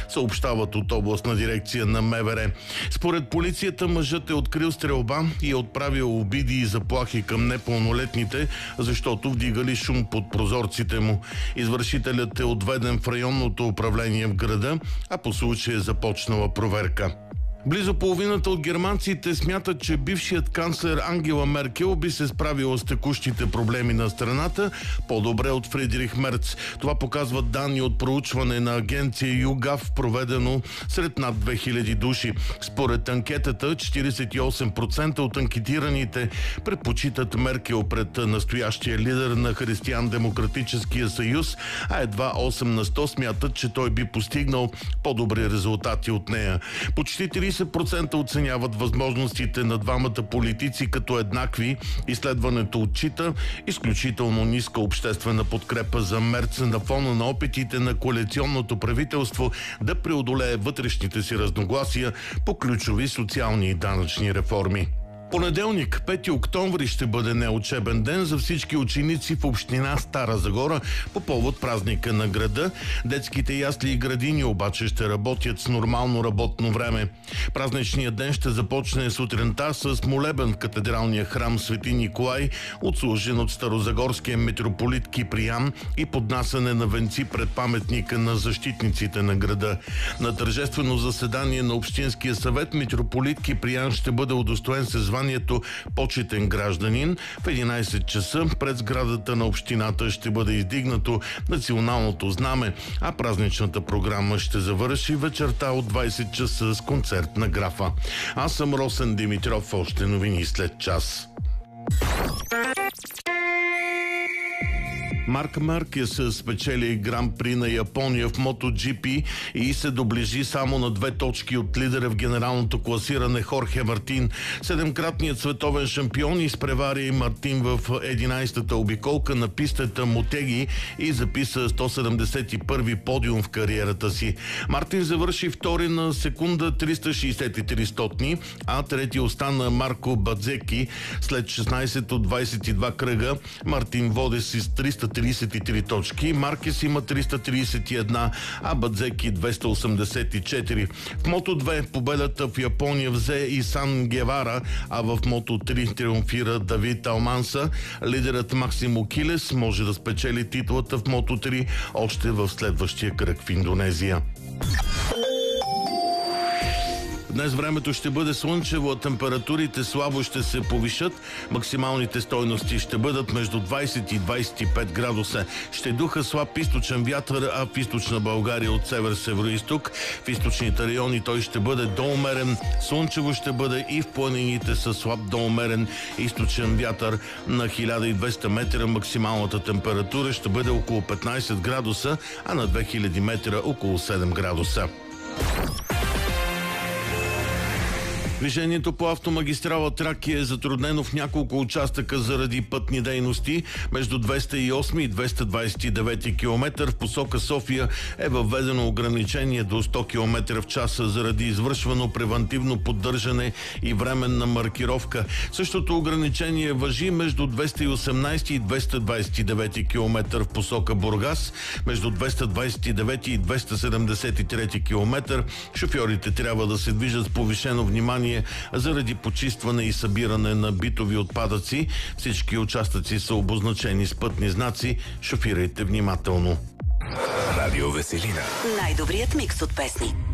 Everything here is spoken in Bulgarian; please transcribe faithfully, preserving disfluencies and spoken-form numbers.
съобщават от областна дирекция на МВР. Според полицията мъжът е открил стрелба и е отправил обиди и заплахи към непълнолетните, защото вдигали шум под прозорците му. Извършителят е отведен в районното управление в града, а по случая е започнала проверка. Близо половината от германците смятат, че бившият канцлер Ангела Меркел би се справила с текущите проблеми на страната по-добре от Фридрих Мерц. Това показват данни от проучване на агенция YouGov, проведено сред над две хиляди души. Според анкетата, четиридесет и осем процента от анкетираните предпочитат Меркел пред настоящия лидер на Християн-демократическия съюз, а едва осем на сто смятат, че той би постигнал по-добри резултати от нея. Почти тридесет процента оценяват възможностите на двамата политици като еднакви. Изследването отчита изключително ниска обществена подкрепа за Мерц на фона на опитите на коалиционното правителство да преодолее вътрешните си разногласия по ключови социални и данъчни реформи. Понеделник, пети октомври, ще бъде неучебен ден за всички ученици в община Стара Загора по повод празника на града. Детските ясли и градини обаче ще работят с нормално работно време. Празничният ден ще започне сутринта с молебен в катедралния храм Свети Николай, отслужен от старозагорския митрополит Киприян и поднасяне на венци пред паметника на защитниците на града. На тържествено заседание на Общинския съвет митрополит Киприян ще бъде удостоен се звание почетен гражданин. В единайсет часа пред сградата на общината ще бъде издигнато националното знаме, а празничната програма ще завърши вечерта от двайсет часа с концерт на графа. Аз съм Росен Димитров, още новини след час. Марк Маркес спечели Гран-при на Япония в MotoGP и се доближи само на две точки от лидера в генералното класиране Хорхе Мартин. Седемкратният световен шампион изпревари Мартин в единайсетата обиколка на пистата Мотеги и записа сто седемдесет и първи подиум в кариерата си. Мартин завърши втори на секунда триста шейсет и три стотни, а трети остана Марко Бадзеки. След шестнайсет от двайсет и два кръга Мартин води си с триста трийсет и три точки, Маркес има триста трийсет и една, а Бадзеки двеста осемдесет и четири. В Мото две победата в Япония взе Исан Гевара, а в Мото три триумфира Давид Алманса. Лидерът Максимо Килес може да спечели титлата в Мото три още в следващия кръг в Индонезия. Днес времето ще бъде слънчево, а температурите слабо ще се повишат. Максималните стойности ще бъдат между двайсет и двайсет и пет градуса. Ще духа слаб източен вятър, а в източна България от север-североизток. В източните райони той ще бъде до умерен. Слънчево ще бъде и в планините с слаб до умерен източен вятър. На хиляда и двеста метра максималната температура ще бъде около петнайсет градуса, а на две хиляди метра около седем градуса. Движението по автомагистрала Тракия е затруднено в няколко участъка заради пътни дейности. Между двеста и осми и двеста двайсет и девети километър в посока София е въведено ограничение до сто километра в часа заради извършвано превантивно поддържане и временна маркировка. Същото ограничение важи между двеста и осемнайсети и двеста двайсет и девети километър в посока Бургас. Между двеста двайсет и девети и двеста седемдесет и трети километър шофьорите трябва да се движат с повишено внимание заради почистване и събиране на битови отпадъци. Всички участъци са обозначени с пътни знаци. Шофирайте внимателно. Радио Веселина. Най-добрият микс от песни.